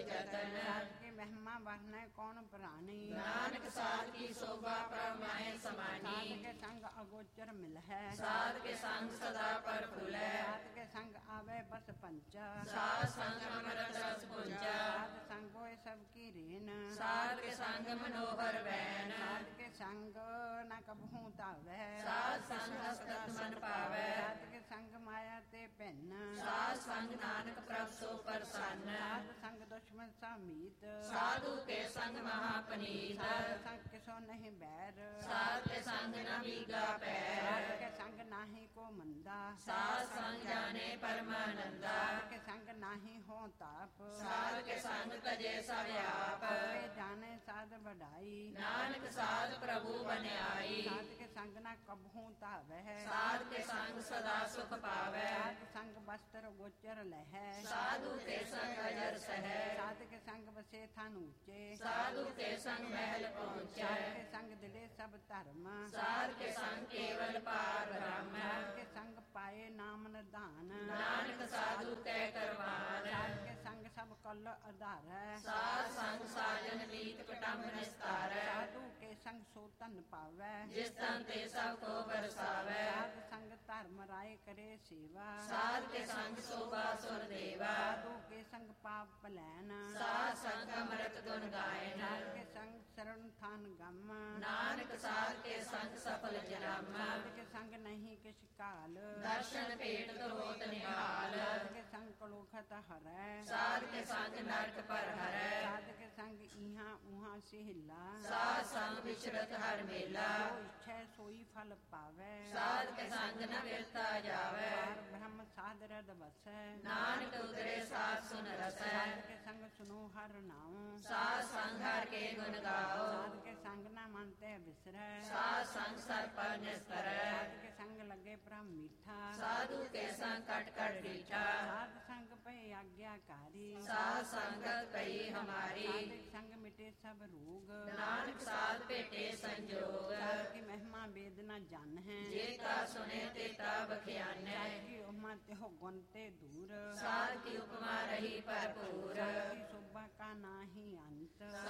जतन। साध की महिमा वरनै कौन प्राणी, नानक साध की शोभा प्रभ माहे समानी। साध के संग अगोचर मिल है, साध के संग सदा पर फूलै। साध के संग आवे बस पंचा, साध संग अमृत रस पुंचा। साध संग होए सबकी रेन, साध के संग मनोहर बैन। साध के संग न कबहू तावै, साध संग हसत मन पावै। साध के संग माया ते भिन्न, साध संग नानक प्रभ सो प्रसन्न। साध संग दुश्मन सा मीत, साधु के संग महापनीत। साध संग किसो नहीं बैर, साध के संग न बीगा पैर। साध के संग नाही को मंदा, साध संग जाने परमानंदा। साध के संग नाही हो ताप, साध के संग तजे सब आप। वे जाने साध बढ़ाई, नानक साध प्रभु बन्याई। साध के संग न कबहू तावै, साध के संग सदा सुख पावै। साध संग वस्त्र गोचर लहै, साधु के संग अजर सहै। साध के संग बसे थान ऊंचे, साधु के संग महल पहुँचै। साध के संग दिले सब धर्म, साध के संग केवल पार ब्रह्म। साध के संग पाए नाम निधान, नानक साधु कै करवान। साध के संग सब कल आधार, साध संग साजन मीत कुटुंब निस्तार। साधु के संग सो तन पावै, जिस तन ते सब को बरसावै। साध संग धर्म राय करे सेवा, साध के संग शोभा सुर देवा। साधु के संग पाप पलैन, साध संग अमृत गुण गायन। साध के संग शरण थान गम, नानक साध के संग सफल जन्म। साध के संग नहीं किस काल, दर्शन पेट तो होत निहाल। साध के संग कलोखत हरै, साध के संग नरक पर हरै। साध के संग इहाँ उहाँ से हिला, साध संग विचरत हर मेला। जो इच्छा सोई फल पावै, साध के संग न विरता जावै। पार ब्रह्म साध रद बसै, नानक उतरे साध सुन रसै। साध के संग सुनो हर नाम, साध संग हर के गुण गाओ। साध के संग न मानते बिसरै, साध संग सर पर निस्तरै। साध के संग लगे परम मीठा, साधु के संग कट कट मीठा। साध संग पे आज्ञाकारी, साध संगत कही हमारी। साध के संग मिटे सब रोग, नानक साध पेटे संजोग। साध की महिमा वेद न जान है, जेता सुने तेता बख्यान। साध की उपमा त्यों गुण ते दूर, साध की उपमा रही भरपूर। साध की शोभा का नाही अंत।